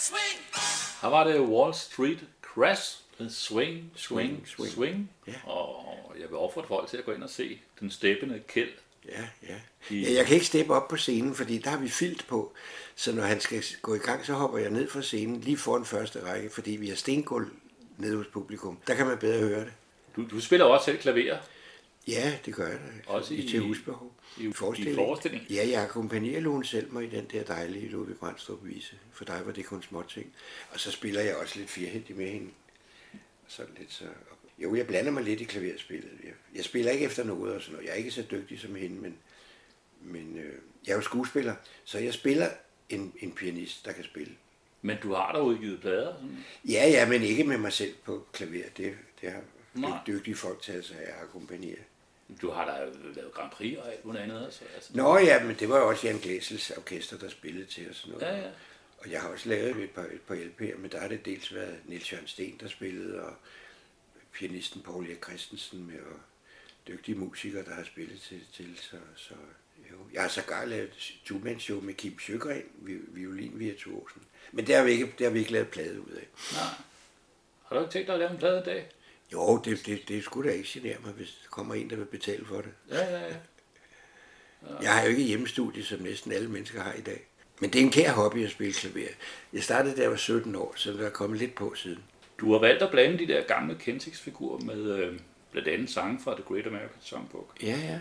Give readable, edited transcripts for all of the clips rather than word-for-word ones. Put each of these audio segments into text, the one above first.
Her var det Wall Street Crash. Swing, swing, swing, swing. Ja. Og jeg vil opfordre folk til at gå ind og se den steppende Kjeld. Ja. Jeg kan ikke steppe op på scenen, fordi der har vi filt på. Så når han skal gå i gang, så hopper jeg ned fra scenen lige foran første række, fordi vi har stengulv nede hos publikum. Der kan man bedre høre det. Du spiller også selv klaver. Ja, det gør jeg da. Også i til husbehov. I forestilling. Ja, jeg akkompagnerer Lone Selmer i den der dejlige Ludvig Brandstrup-vise. For dig var det kun småting. Og så spiller jeg også lidt firhændig med hende. Sådan lidt så... Jo, jeg blander mig lidt i klaverspillet. Jeg spiller ikke efter noget og sådan noget. Jeg er ikke så dygtig som hende, men jeg er jo skuespiller, så jeg spiller en pianist, der kan spille. Men du har da udgivet plader? Sådan. Ja, men ikke med mig selv på klaver. Det har dygtige folk taget sig af at akkompagnere. Du har da lavet Grand Prix og alt muligt andet. Altså. Nå ja, men det var jo også Jan Glæsels orkester, der spillede til os. Noget. Ja. Og jeg har også lavet et par LP'er, men der har det dels været Niels Jørgen Sten, der spillede, og pianisten Paul Erik Christensen med, og dygtige musikere, der har spillet til så jo. Jeg har sågar lavet two-man-show med Kim Sjøgren, violinvirtuosen. Men det har vi ikke lavet plade ud af. Nej. Har du ikke tænkt dig at lave en plade i dag? Jo, det skulle da ikke genere mig, hvis der kommer en, der vil betale for det. Ja. Jeg har jo ikke hjemmestudie, som næsten alle mennesker har i dag. Men det er en kær hobby at spille klaver. Jeg startede, da jeg var 17 år, så der er kommet lidt på siden. Du har valgt at blande de der gamle kendingsfigurer med blandt andet sange fra The Great American Songbook. Ja.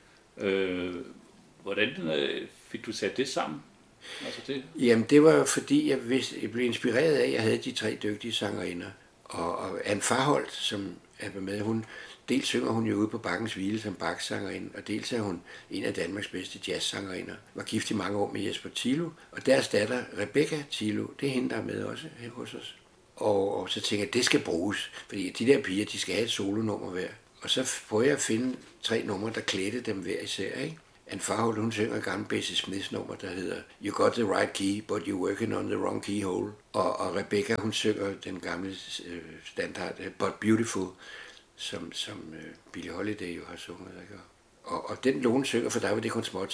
Hvordan fik du sat det sammen? Altså det? Jamen, det var fordi, jeg blev inspireret af, at jeg havde de 3 dygtige sangerinder. Og Anne Farholt, som er med, dels synger hun jo ude på Bakkens Hvile som Bach-sangerinde, og dels er hun en af Danmarks bedste jazzsangerinder. Var gift i mange år med Jesper Thilo, og deres datter, Rebecca Thilo, det er hende, der er med også her hos os. Og så tænker jeg, at det skal bruges, fordi de der piger, de skal have et solonummer hver. Og så prøver jeg at finde 3 numre, der klædte dem hver især, ikke? Anne Farholt, hun synger et gammelt Bessie Smiths nummer, der hedder You Got the Right Key, but You're Working on the Wrong Keyhole. Og Rebecca, hun synger den gamle standard But Beautiful, som Billie Holiday jo har sunget. Ikke? Og den Lone synger, for der var det kun småting.